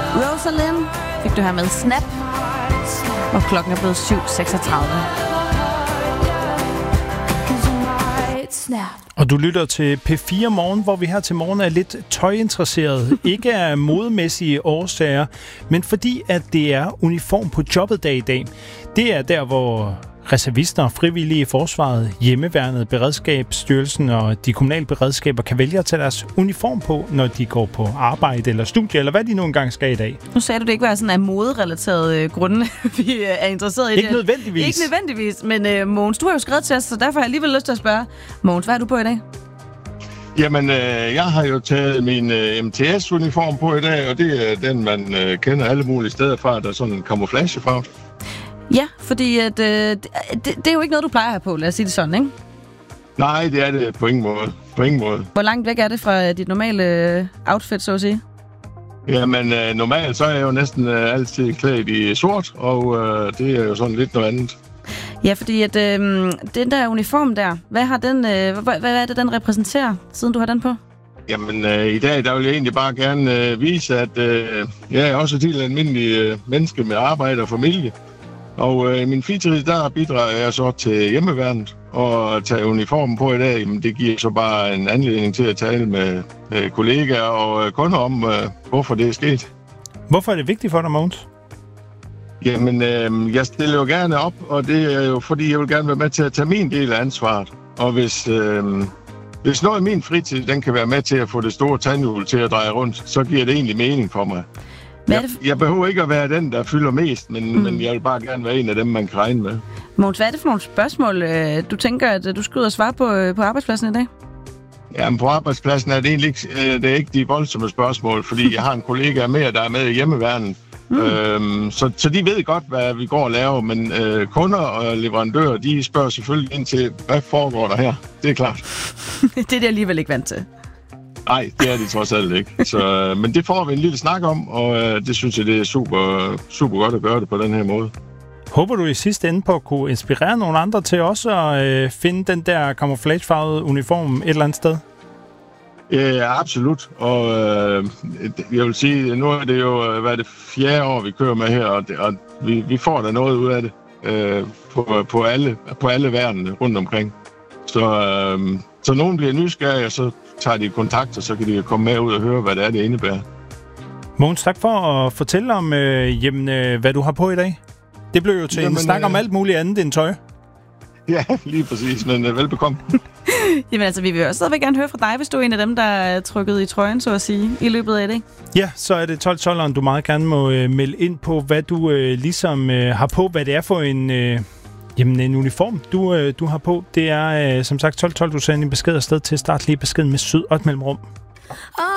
Rosalind fik du her med Snap, og klokken er blevet 7:36. Og du lytter til P4 Morgen, hvor vi her til morgen er lidt tøjinteresserede. Ikke af modemæssige årsager, men fordi at det er uniform på jobbet dag i dag. Det er der, hvor reservister og frivillige i forsvaret, hjemmeværnet, beredskabsstyrelsen og de kommunale beredskaber kan vælge at tage deres uniform på, når de går på arbejde eller studie, eller hvad de nu engang skal i dag. Nu sagde du, det ikke var sådan af moderelaterede grunde, vi er interesseret i. Ikke nødvendigvis. Ikke nødvendigvis, men Mogens, du har jo skrevet til os, så derfor har jeg alligevel lyst til at spørge. Mogens, hvad er du på i dag? Jamen, jeg har jo taget min MTS-uniform på i dag, og det er den, man kender alle mulige steder fra, der er sådan en camouflagefarve. Ja, fordi det er jo ikke noget, du plejer at have på, lad os sige det sådan, ikke? Nej, det er det på ingen måde. På ingen måde. Hvor langt væk er det fra dit normale outfit, så at sige? Jamen, normalt så er jeg jo næsten altid klædt i sort, og det er jo sådan lidt noget andet. Ja, fordi at den der uniform der, hvad er det, den repræsenterer, siden du har den på? Jamen, i dag der vil jeg egentlig bare gerne vise, at jeg er også et helt almindeligt menneske med arbejde og familie. Og i min fritid, der bidrager jeg så til hjemmeværnet, og at tage uniformen på i dag, jamen, det giver så bare en anledning til at tale med kollegaer og kunder om, hvorfor det er sket. Hvorfor er det vigtigt for dig, Mogens? Jamen, jeg stiller jo gerne op, og det er jo fordi, jeg vil gerne være med til at tage min del af ansvaret. Og hvis noget af min fritid, den kan være med til at få det store tandhjul til at dreje rundt, så giver det egentlig mening for mig. Jeg behøver ikke at være den, der fylder mest, men jeg vil bare gerne være en af dem, man kan regne med. Mogens, hvad er det for nogle spørgsmål, du tænker, at du skal ud og svare på arbejdspladsen i dag? Jamen, på arbejdspladsen er det egentlig ikke, det er ikke de voldsomme spørgsmål, fordi jeg har en kollega mere, der er med i hjemmeværnet. Så de ved godt, hvad vi går og laver, men kunder og leverandører, de spørger selvfølgelig ind til, hvad foregår der her? Det er klart. Det er de alligevel ikke vant til. Nej, det er de trods alt ikke. Men det får vi en lille snak om, og det synes jeg, det er super, super godt at gøre det på den her måde. Håber du i sidste ende på at kunne inspirere nogle andre til også at finde den der camouflagefarvede uniform et eller andet sted? Ja, absolut. Og jeg vil sige, nu er det jo det 4. år, vi kører med her, og vi får da noget ud af det på alle verdenene rundt omkring. Så nogen bliver nysgerrige, og så tager de kontakt, og så kan de komme med ud og høre, hvad det er, det indebærer. Mogens, tak for at fortælle om, hvad du har på i dag. Det blev jo til en snak om alt muligt andet end tøj. Ja, lige præcis, men velbekomme. Jamen altså, vi vil også stadigvæk gerne høre fra dig, hvis du er en af dem, der er trykket i trøjen, så at sige, i løbet af det. Ja, så er det 12-12'eren, du meget gerne må melde ind på, hvad du ligesom har på, hvad det er for en uniform, du har på. Det er som sagt 12-12, du sender en besked afsted til start lige beskeden med sød og et mellemrum.